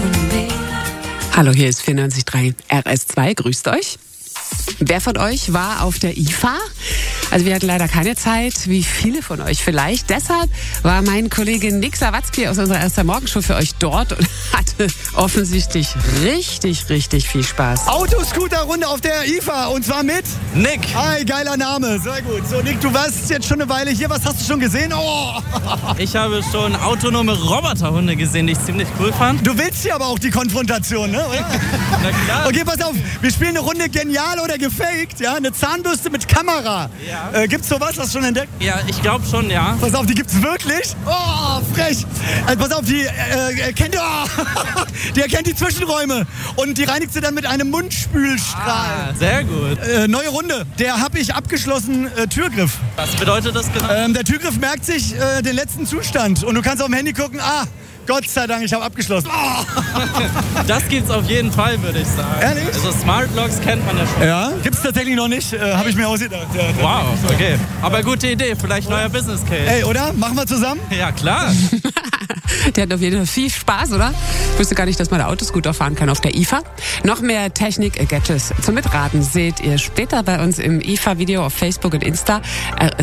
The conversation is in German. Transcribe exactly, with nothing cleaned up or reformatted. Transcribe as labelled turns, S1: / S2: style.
S1: mehr. Hallo, hier ist vierundneunzig Komma drei R S zwei. Grüßt euch. Wer von euch war auf der I F A? Also wir hatten leider keine Zeit, wie viele von euch vielleicht. Deshalb war mein Kollege Nick Sawatzki aus unserer ersten Morgenshow für euch dort und hatte offensichtlich richtig, richtig viel Spaß.
S2: Autoscooter-Runde auf der I F A und zwar mit
S3: Nick.
S2: Hi, geiler Name, sehr gut. So Nick, du warst jetzt schon eine Weile hier, was hast du schon gesehen? Oh.
S3: Ich habe schon autonome Roboterhunde gesehen, die ich ziemlich cool fand.
S2: Du willst hier aber auch die Konfrontation, ne? Oder?
S3: Na klar.
S2: Okay, pass auf, wir spielen eine Runde genial oder gefaked, ja? Eine Zahnbürste mit Kamera.
S3: Ja.
S2: Äh, gibt's sowas, hast du schon entdeckt?
S3: Ja, ich glaube schon, ja.
S2: Pass auf, die gibt's wirklich? Oh, frech. Also pass auf, die äh, erkennt, oh, die erkennt die Zwischenräume und die reinigt sie dann mit einem Mundspülstrahl.
S3: Ah, sehr gut.
S2: Äh, neue Runde. Der hab ich abgeschlossen äh, Türgriff.
S3: Was bedeutet das genau?
S2: Ähm, der Türgriff merkt sich äh, den letzten Zustand und du kannst auf dem Handy gucken, ah, Gott sei Dank, ich habe abgeschlossen. Oh.
S3: Das gibt's auf jeden Fall, würde ich sagen.
S2: Ehrlich?
S3: Also Smart Locks kennt man ja schon.
S2: Ja, gibt's tatsächlich noch nicht, äh, habe ich mir ausgedacht. Ja,
S3: Wow, okay. Aber gute Idee, vielleicht neuer Business Case.
S2: Ey, oder? Machen wir zusammen?
S3: Ja, klar.
S1: Der hat auf jeden Fall viel Spaß, oder? Ich wusste gar nicht, dass man da Autoscooter fahren kann auf der I F A. Noch mehr Technik-Gadgets zum Mitraten seht ihr später bei uns im I F A-Video auf Facebook und Insta. R S